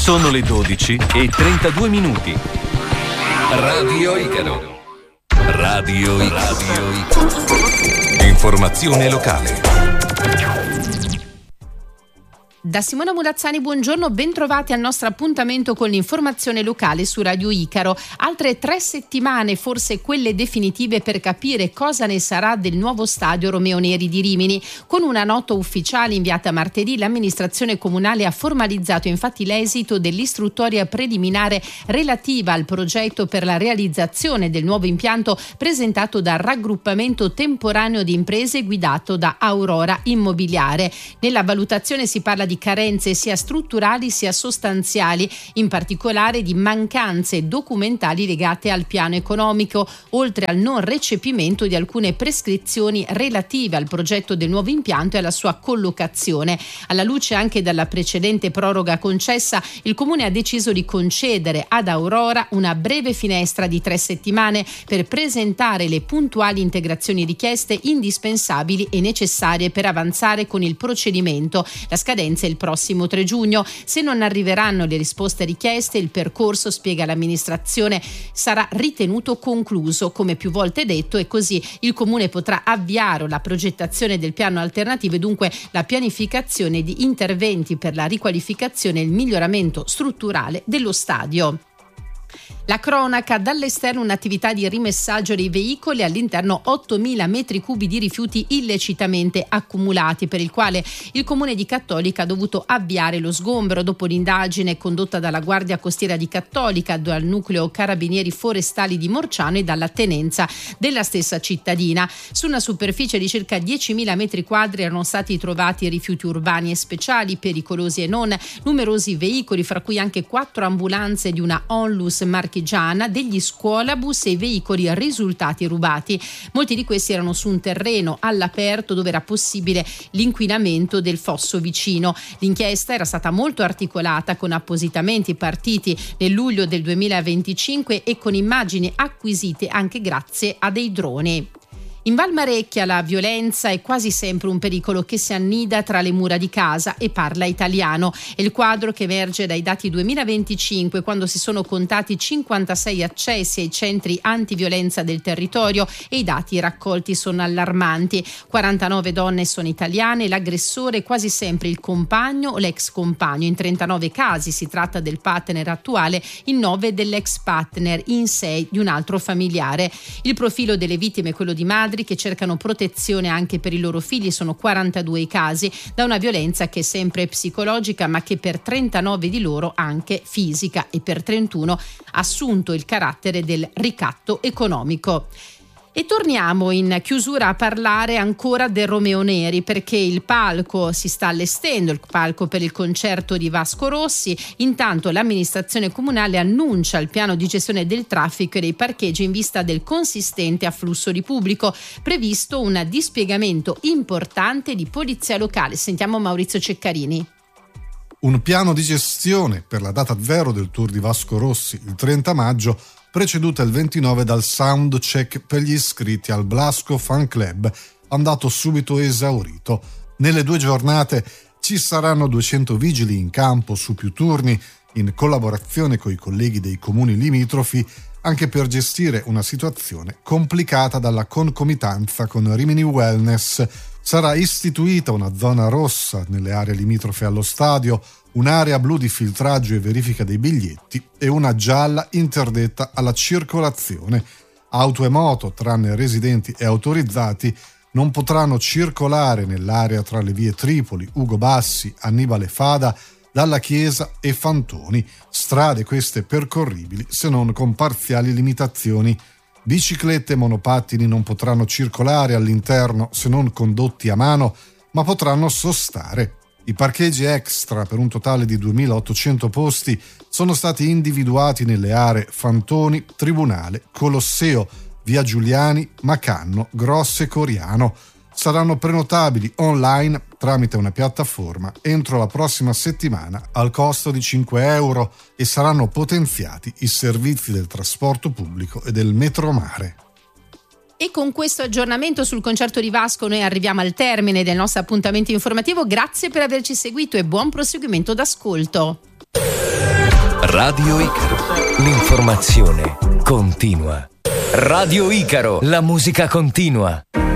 Sono le 12:32. Radio Icaro. Radio Icaro. Informazione locale. Da Simona Mulazzani, buongiorno, bentrovati al nostro appuntamento con l'informazione locale su Radio Icaro. Altre 3 settimane, forse quelle definitive, per capire cosa ne sarà del nuovo stadio Romeo Neri di Rimini. Con una nota ufficiale inviata martedì, l'amministrazione comunale ha formalizzato infatti l'esito dell'istruttoria preliminare relativa al progetto per la realizzazione del nuovo impianto presentato dal raggruppamento temporaneo di imprese guidato da Aurora Immobiliare. Nella valutazione si parla di carenze sia strutturali sia sostanziali, in particolare di mancanze documentali legate al piano economico, oltre al non recepimento di alcune prescrizioni relative al progetto del nuovo impianto e alla sua collocazione. Alla luce anche della precedente proroga concessa, il Comune ha deciso di concedere ad Aurora una breve finestra di 3 settimane per presentare le puntuali integrazioni richieste, indispensabili e necessarie per avanzare con il procedimento. La scadenza il prossimo 3 giugno. Se non arriveranno le risposte richieste, il percorso, spiega l'amministrazione, sarà ritenuto concluso, come più volte detto, e così il Comune potrà avviare la progettazione del piano alternativo e dunque la pianificazione di interventi per la riqualificazione e il miglioramento strutturale dello stadio. La cronaca, dall'esterno un'attività di rimessaggio dei veicoli, all'interno 8.000 metri cubi di rifiuti illecitamente accumulati, per il quale il Comune di Cattolica ha dovuto avviare lo sgombero dopo l'indagine condotta dalla Guardia Costiera di Cattolica, dal nucleo Carabinieri Forestali di Morciano e dalla tenenza della stessa cittadina. Su una superficie di circa 10.000 metri quadri erano stati trovati rifiuti urbani e speciali, pericolosi e non, numerosi veicoli, fra cui anche 4 ambulanze di una Onlus marchigiana, degli scuolabus e i veicoli risultati rubati. Molti di questi erano su un terreno all'aperto dove era possibile l'inquinamento del fosso vicino. L'inchiesta era stata molto articolata, con appositamenti partiti nel luglio del 2025 e con immagini acquisite anche grazie a dei droni. In Valmarecchia la violenza è quasi sempre un pericolo che si annida tra le mura di casa e parla italiano. È il quadro che emerge dai dati 2025, quando si sono contati 56 accessi ai centri antiviolenza del territorio, e i dati raccolti sono allarmanti. 49 donne sono italiane, l'aggressore è quasi sempre il compagno o l'ex compagno. In 39 casi si tratta del partner attuale, in 9 dell'ex partner, in 6 di un altro familiare. Il profilo delle vittime è quello di madri che cercano protezione anche per i loro figli. Sono 42 i casi, da una violenza che è sempre psicologica, ma che per 39 di loro anche fisica, e per 31 ha assunto il carattere del ricatto economico. E torniamo in chiusura a parlare ancora del Romeo Neri, perché il palco si sta allestendo, il palco per il concerto di Vasco Rossi. Intanto l'amministrazione comunale annuncia il piano di gestione del traffico e dei parcheggi in vista del consistente afflusso di pubblico. Previsto un dispiegamento importante di polizia locale. Sentiamo Maurizio Ceccarini. Un piano di gestione per la data zero del tour di Vasco Rossi, il 30 maggio, preceduta il 29 dal sound check per gli iscritti al Blasco Fan Club, andato subito esaurito. Nelle 2 giornate ci saranno 200 vigili in campo su più turni, in collaborazione con i colleghi dei comuni limitrofi, anche per gestire una situazione complicata dalla concomitanza con Rimini Wellness. Sarà istituita una zona rossa nelle aree limitrofe allo stadio, un'area blu di filtraggio e verifica dei biglietti e una gialla interdetta alla circolazione. Auto e moto, tranne residenti e autorizzati, non potranno circolare nell'area tra le vie Tripoli, Ugo Bassi, Annibale Fada, Dalla Chiesa e Fantoni, strade queste percorribili se non con parziali limitazioni. Biciclette e monopattini non potranno circolare all'interno se non condotti a mano, ma potranno sostare. I parcheggi extra, per un totale di 2.800 posti, sono stati individuati nelle aree Fantoni, Tribunale, Colosseo, Via Giuliani, Macanno, Grosse e Coriano. Saranno prenotabili online tramite una piattaforma entro la prossima settimana al costo di €5 e saranno potenziati i servizi del trasporto pubblico e del metromare. E con questo aggiornamento sul concerto di Vasco noi arriviamo al termine del nostro appuntamento informativo. Grazie per averci seguito e buon proseguimento d'ascolto. Radio Icaro. L'informazione continua. Radio Icaro, la musica continua.